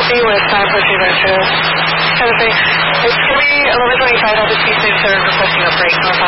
be when it's time for you to kind of thing. It's going to be 11:25 at the Tuesday, so requesting a break.